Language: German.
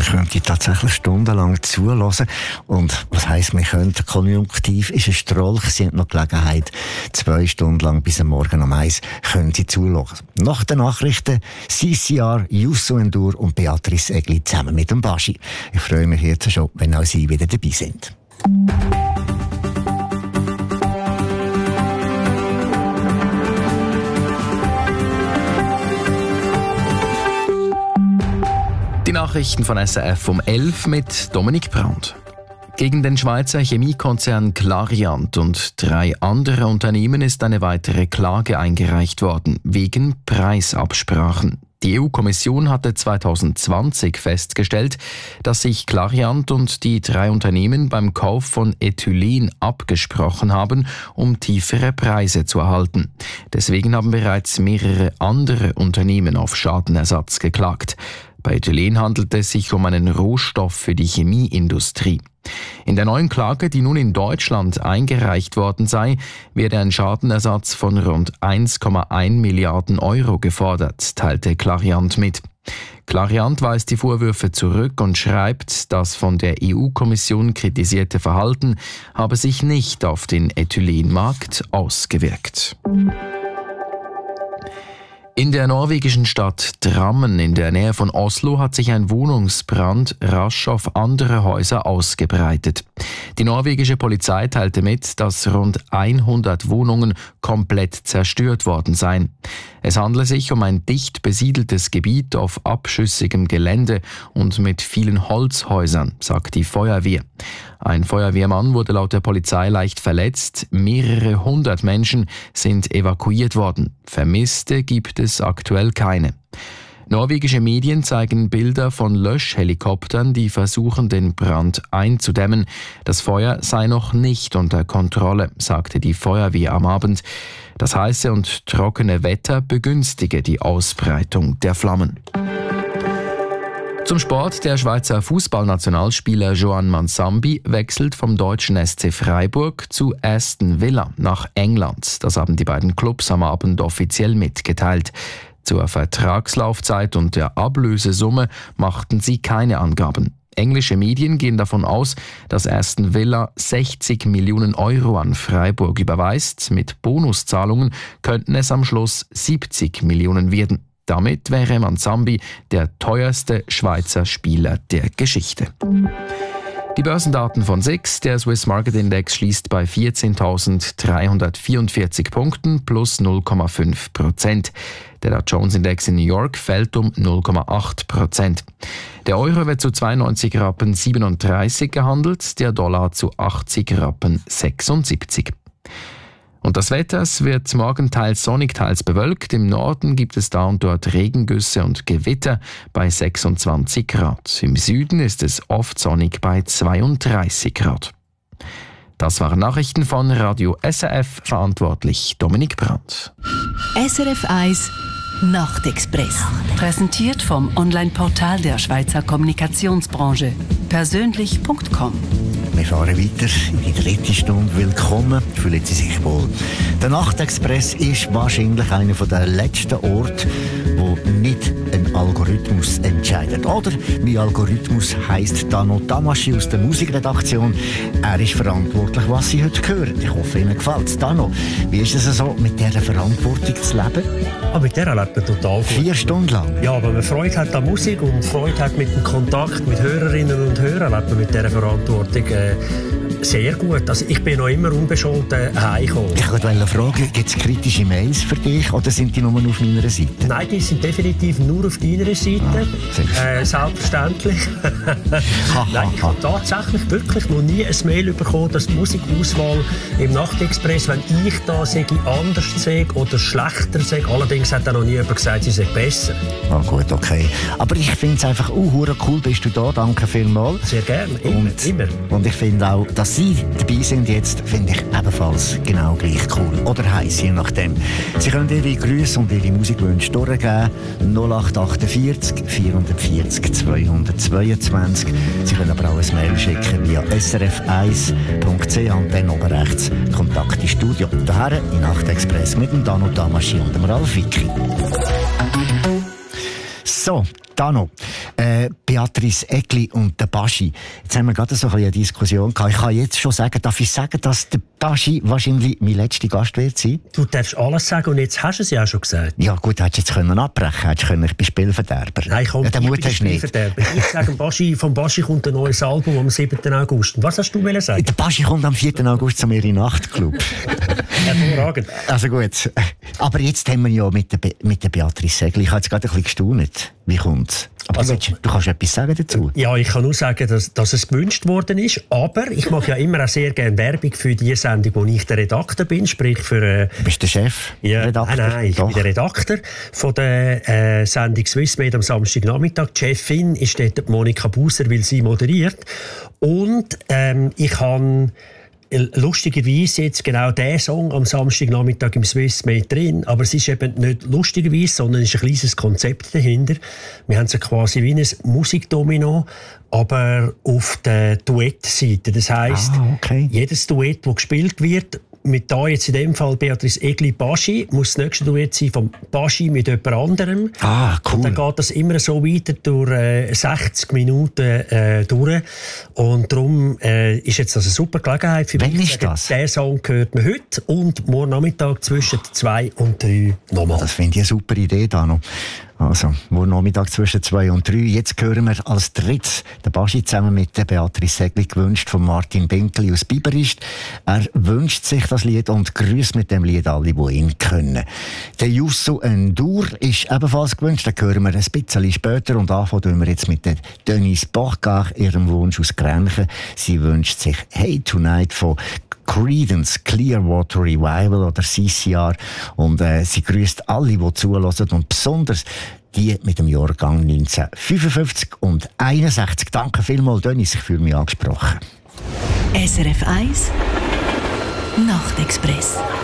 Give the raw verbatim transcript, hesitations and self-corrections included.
könnte tatsächlich stundenlang zuhören. Und was heisst, wir können? Konjunktiv ist ein Strolch. Sie haben noch Gelegenheit, zwei Stunden lang bis am Morgen um eins können Sie zuhören. Nach den Nachrichten C C R, Youssou N'Dour und Beatrice Egli zusammen mit dem Baschi. Ich freue mich jetzt schon, wenn auch Sie wieder dabei sind. Die Nachrichten von S R F um elf mit Dominik Brandt. Gegen den Schweizer Chemiekonzern Clariant und drei andere Unternehmen ist eine weitere Klage eingereicht worden, wegen Preisabsprachen. Die E U-Kommission hatte zwanzig zwanzig festgestellt, dass sich Clariant und die drei Unternehmen beim Kauf von Ethylen abgesprochen haben, um tiefere Preise zu erhalten. Deswegen haben bereits mehrere andere Unternehmen auf Schadenersatz geklagt. Bei Ethylen handelt es sich um einen Rohstoff für die Chemieindustrie. In der neuen Klage, die nun in Deutschland eingereicht worden sei, werde ein Schadenersatz von rund eins Komma eins Milliarden Euro gefordert, teilte Clariant mit. Clariant weist die Vorwürfe zurück und schreibt, das von der E U-Kommission kritisierte Verhalten habe sich nicht auf den Ethylenmarkt ausgewirkt. In der norwegischen Stadt Drammen in der Nähe von Oslo hat sich ein Wohnungsbrand rasch auf andere Häuser ausgebreitet. Die norwegische Polizei teilte mit, dass rund hundert Wohnungen komplett zerstört worden seien. Es handle sich um ein dicht besiedeltes Gebiet auf abschüssigem Gelände und mit vielen Holzhäusern, sagt die Feuerwehr. Ein Feuerwehrmann wurde laut der Polizei leicht verletzt. Mehrere hundert Menschen sind evakuiert worden. Vermisste gibt es aktuell keine. Norwegische Medien zeigen Bilder von Löschhelikoptern, die versuchen, den Brand einzudämmen. Das Feuer sei noch nicht unter Kontrolle, sagte die Feuerwehr am Abend. Das heiße und trockene Wetter begünstige die Ausbreitung der Flammen. Zum Sport. Der Schweizer Fußballnationalspieler Joan Mansambi wechselt vom deutschen S C Freiburg zu Aston Villa nach England. Das haben die beiden Clubs am Abend offiziell mitgeteilt. Zur Vertragslaufzeit und der Ablösesumme machten sie keine Angaben. Englische Medien gehen davon aus, dass Aston Villa sechzig Millionen Euro an Freiburg überweist. Mit Bonuszahlungen könnten es am Schluss siebzig Millionen werden. Damit wäre Mansambi der teuerste Schweizer Spieler der Geschichte. Die Börsendaten von S I X. Der Swiss Market Index schließt bei vierzehntausenddreihundertvierundvierzig Punkten plus null Komma fünf Prozent. Der Dow Jones Index in New York fällt um null Komma acht Prozent. Der Euro wird zu zweiundneunzig Rappen siebenunddreißig gehandelt, der Dollar zu achtzig Rappen sechsundsiebzig. Und das Wetter, es wird morgen teils sonnig, teils bewölkt. Im Norden gibt es da und dort Regengüsse und Gewitter bei sechsundzwanzig Grad. Im Süden ist es oft sonnig bei zweiunddreißig Grad. Das waren Nachrichten von Radio S R F, verantwortlich Dominik Brandt. S R F eins Nachtexpress. Präsentiert vom Online-Portal der Schweizer Kommunikationsbranche. persönlich punkt com. Wir fahren weiter in die dritte Stunde. Willkommen, fühlen Sie sich wohl. Der Nachtexpress ist wahrscheinlich einer der letzten Orte, wo nicht ein Algorithmus entscheidet. Oder, mein Algorithmus heisst Dano Tamaschi aus der Musikredaktion. Er ist verantwortlich, was Sie heute hören. Ich hoffe, Ihnen gefällt es. Dano, wie ist es so, mit dieser Verantwortung zu leben? Ah, mit der lebt man total gut. Vier Stunden lang? Ja, aber man Freude hat an Musik und Freude hat mit dem Kontakt mit Hörerinnen und Hörern, lebt man mit dieser Verantwortung äh, sehr gut. Also ich bin noch immer unbescholten heimgekommen. Ich wollte fragen, gibt es kritische Mails für dich oder sind die nur auf meiner Seite? Nein, die sind definitiv nur auf deiner Seite. Ah, äh, selbstverständlich. Nein, ich habe tatsächlich wirklich noch nie ein Mail bekommen, dass die Musikauswahl im Nachtexpress, wenn ich da sage, anders sage oder schlechter sage. Allerdings hat auch noch nie jemand gesagt, sie sei besser. Ah, gut, okay. Aber ich finde es einfach uh, cool, bist du da. Danke vielmals. Sehr gerne, immer. Und, immer. und ich finde auch, dass Sie dabei sind jetzt, finde ich ebenfalls genau gleich cool. Oder heiß, je nachdem. Sie können Ihre Grüße und Ihre Musikwünsche durchgeben. null acht achtundvierzig vierhundertvierzig zweihundertzweiundzwanzig. Sie können aber auch ein Mail schicken via s r f eins punkt c h und dann oben rechts Kontakt ins Studio. Daher in Nachtexpress mit dem Dano Tamaschi und dem Ralf Vicky. So, Dano, Äh, Beatrice Egli und der Baschi. Jetzt haben wir gerade so eine Diskussion gehabt. Ich kann jetzt schon sagen, darf ich sagen, dass der Baschi wahrscheinlich mein letzter Gast wird sein? Du darfst alles sagen und jetzt hast du es ja auch schon gesagt. Ja gut, hättest du jetzt können abbrechen hättest können, ich bin Spielverderber. Nein, komm, ja, den ich Mut bin hast du nicht. Spielverderber. Ich sage, Baschi, vom Baschi kommt ein neues Album am siebten August. Was hast du wollen sagen? Der Baschi kommt am vierten August zu mir in den Nachtclub. Hervorragend. Also gut. Aber jetzt haben wir ja mit der, Be- mit der Beatrice Egli, ich habe jetzt gerade ein bisschen gestaunt. Wie kommt's? Aber Also, du, willst, du kannst etwas sagen dazu? Ja, ich kann nur sagen, dass, dass es gewünscht worden ist. Aber ich mache ja immer auch sehr gerne Werbung für die Sendung, wo ich der Redakteur bin. Sprich für... Äh, Du bist der Chef? ja, Redakteur? Nein, nein, ich Doch. bin der Redakteur von der äh, Sendung Swissmed am Samstagnachmittag. Die Chefin ist dort Monika Buser, weil sie moderiert. Und ähm, ich habe lustigerweise jetzt genau der Song am Samstagnachmittag im Swissmed drin, aber es ist eben nicht lustigerweise, sondern es ist ein kleines Konzept dahinter. Wir haben so quasi wie ein Musikdomino, aber auf der Duettseite. Das heisst, Ah, okay. jedes Duett, das gespielt wird, mit da jetzt in dem Fall Beatrice Egli Baschi, muss das nächste Duett sein vom Baschi mit jemand anderem. Ah, cool. Und dann geht das immer so weiter durch äh, sechzig Minuten äh, durch. Und darum äh, ist jetzt das eine super Gelegenheit für Wann mich. ist das? Den Song hört man heute und morgen Nachmittag zwischen zwei und drei nochmal. Das finde ich eine super Idee, Dano. Also, morgen Nachmittag zwischen zwei und drei. Jetzt hören wir als drittes den Baschi zusammen mit der Beatrice Egli, gewünscht von Martin Binkeli aus Biberist. Er wünscht sich das Lied und grüßt mit dem Lied alle, die ihn können. Der Youssou N'Dour ist ebenfalls gewünscht. Den hören wir ein bisschen später. Und anfangen tun wir jetzt mit der Denise Bochgach, ihrem Wunsch aus Grenchen. Sie wünscht sich «Hey Tonight» von Creedence Clearwater Revival oder C C R. Und äh, sie grüßt alle, die zuhören und besonders die mit dem Jahrgang neunzehnhundertfünfundfünfzig und einundsechzig. Danke vielmals, Dennis, ich fühle mich angesprochen. S R F eins Nachtexpress.